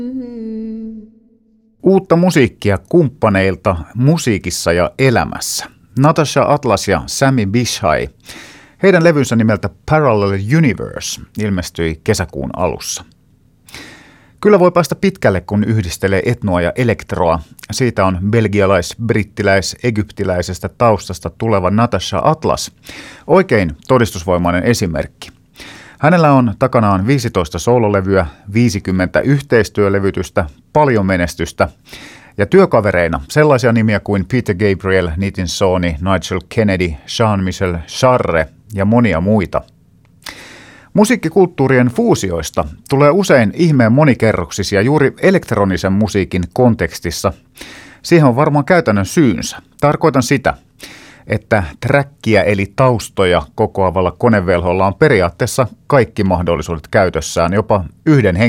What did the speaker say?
Uutta musiikkia kumppaneilta musiikissa ja elämässä. Natasha Atlas ja Sami Bishai. Heidän levynsä nimeltä Parallel Universe ilmestyi kesäkuun alussa. Kyllä voi päästä pitkälle, kun yhdistelee etnoa ja elektroa. Siitä on belgialais-brittiläis-egyptiläisestä taustasta tuleva Natasha Atlas. Oikein todistusvoimainen esimerkki. Hänellä on takanaan 15 soololevyä, 50 yhteistyölevytystä, paljon menestystä ja työkavereina sellaisia nimiä kuin Peter Gabriel, Nitin Soni, Nigel Kennedy, Jean-Michel Jarre ja monia muita. Musiikkikulttuurien fuusioista tulee usein ihmeen monikerroksisia juuri elektronisen musiikin kontekstissa. Siihen on varmaan käytännön syynsä. Tarkoitan sitä, että träkkiä eli taustoja kokoavalla konevelholla on periaatteessa kaikki mahdollisuudet käytössään jopa yhden